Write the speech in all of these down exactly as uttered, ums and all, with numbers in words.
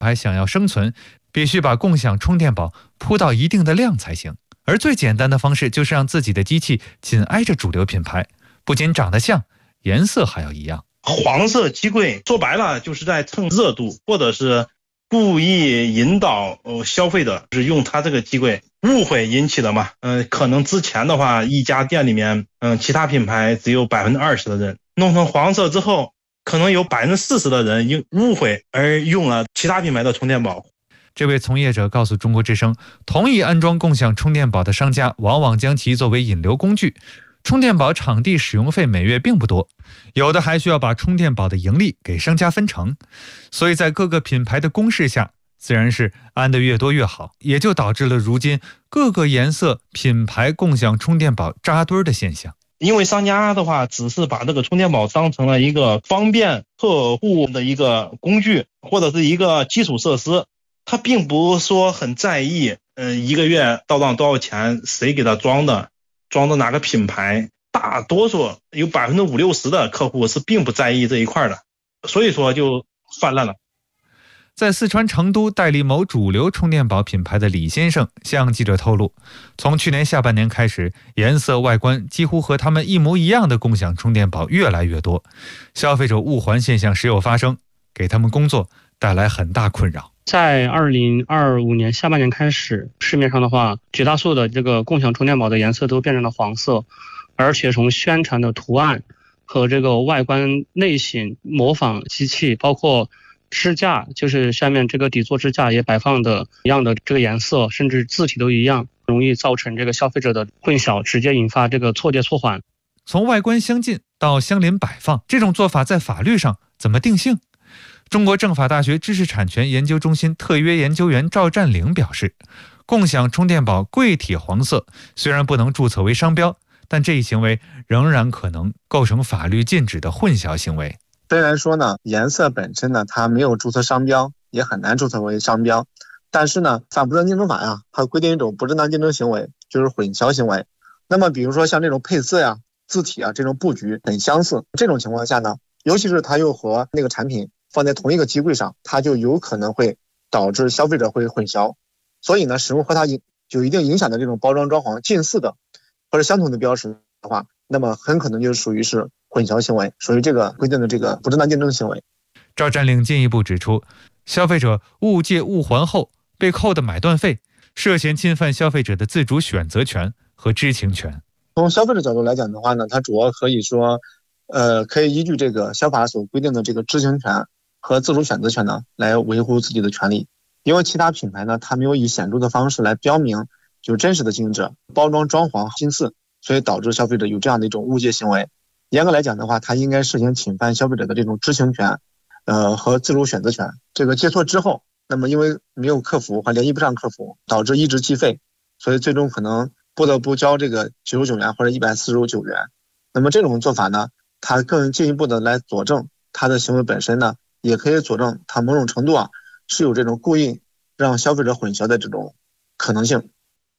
还想要生存，必须把共享充电宝铺到一定的量才行。而最简单的方式就是让自己的机器紧挨着主流品牌，不仅长得像，颜色还要一样。 黄色机柜说白了就是在蹭热度，或者是故意引导消费者是用它这个机柜，误会引起的嘛。嗯、呃，可能之前的话，一家店里面，嗯、呃，其他品牌只有百分之二十的人弄成黄色之后，可能有百分之四十的人用误会而用了其他品牌的充电宝。 这位从业者告诉中国之声，同意安装共享充电宝的商家往往将其作为引流工具。充电宝场地使用费每月并不多，有的还需要把充电宝的盈利给商家分成，所以在各个品牌的攻势下，自然是安得越多越好，也就导致了如今各个颜色品牌共享充电宝扎堆的现象。 因为商家的话只是把这个充电宝当成了一个方便客户的一个工具，或者是一个基础设施，他并不说很在意，嗯，一个月到账多少钱，谁给他装的，装的哪个品牌，大多数有百分之五六十的客户是并不在意这一块的，所以说就泛滥了。 在四川成都代理某主流充电宝品牌的李先生向记者透露，从去年下半年开始，颜色外观几乎和他们一模一样的共享充电宝越来越多，消费者误还现象时有发生，给他们工作带来很大困扰。 在二零二五年下半年开始，市面上的话，绝大多数的这个共享充电宝的颜色都变成了黄色，而且从宣传的图案和这个外观类型模仿机器，包括支架，就是下面这个底座支架也摆放的一样的这个颜色，甚至字体都一样，容易造成这个消费者的混淆，直接引发这个错接错还。 从外观相近到相邻摆放，这种做法在法律上怎么定性？中国政法大学知识产权研究中心特约研究员赵占领表示，共享充电宝柜体黄色虽然不能注册为商标，但这一行为仍然可能构成法律禁止的混淆行为。 虽然说呢，颜色本身呢，它没有注册商标，也很难注册为商标，但是呢，反不正竞争法呀，它规定一种不正当竞争行为，就是混淆行为。那么比如说像这种配色呀、字体啊这种布局很相似，这种情况下呢，尤其是它又和那个产品放在同一个机柜上，它就有可能会导致消费者会混淆。所以呢，使用和它有一定影响的这种包装装潢近似的或者相同的标识的话，那么很可能就属于是混淆行为，属于这个规定的这个不正当竞争行为。 赵占领进一步指出，消费者误借误还后被扣的买断费，涉嫌侵犯消费者的自主选择权和知情权。 从消费者角度来讲的话呢，它主要可以说，呃，可以依据这个消法所规定的这个知情权和自主选择权呢，来维护自己的权利。因为其他品牌呢，它没有以显著的方式来标明就真实的经营者，包装装潢近似，所以导致消费者有这样的一种误借行为。严格来讲的话，它应该涉嫌侵犯消费者的这种知情权，呃和自主选择权。这个借错之后，那么因为没有客服或联系不上客服，导致一直计费，所以最终可能不得不交这个九十九元或者一百四十九元。那么这种做法呢，它更进一步的来佐证它的行为本身呢，也可以佐证它某种程度啊是有这种故意让消费者混淆的这种可能性。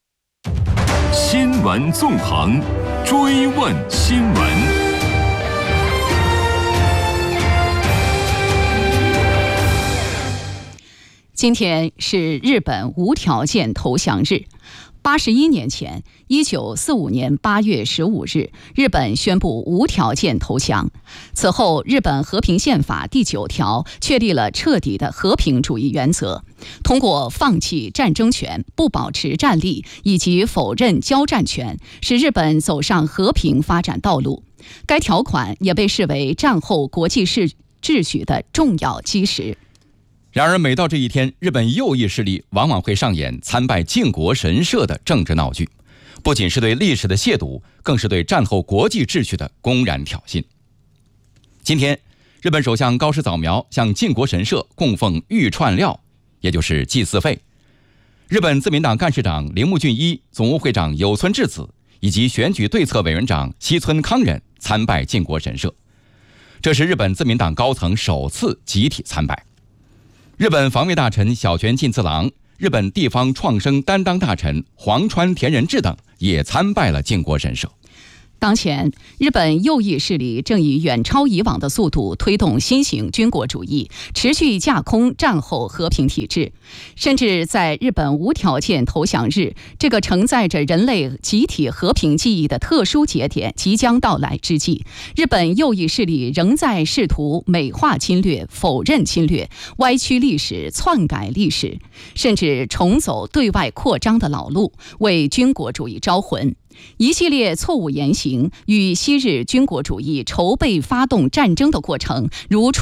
新闻纵横，追问新闻。 今天是日本无条件投降日。八十一年前，一九四五年八月十五日，日本宣布无条件投降。此后，日本和平宪法第九条确立了彻底的和平主义原则，通过放弃战争权、不保持战力以及否认交战权，使日本走上和平发展道路。该条款也被视为战后国际秩序的重要基石。 然而每到这一天，日本右翼势力往往会上演参拜靖国神社的政治闹剧，不仅是对历史的亵渎，更是对战后国际秩序的公然挑衅。今天，日本首相高市早苗向靖国神社供奉御串料，也就是祭祀费。日本自民党干事长铃木俊一、总务会长有村智子以及选举对策委员长西村康稔参拜靖国神社，这是日本自民党高层首次集体参拜。日本防卫大臣小泉进次郎、日本地方创生担当大臣黄川田仁志等也参拜了靖国神社。 当前，日本右翼势力正以远超以往的速度推动新型军国主义，持续架空战后和平体制。甚至在日本无条件投降日这个承载着人类集体和平记忆的特殊节点即将到来之际，日本右翼势力仍在试图美化侵略、否认侵略、歪曲历史、篡改历史，甚至重走对外扩张的老路，为军国主义招魂。一系列错误言行与昔日军国主义筹备发动战争的过程如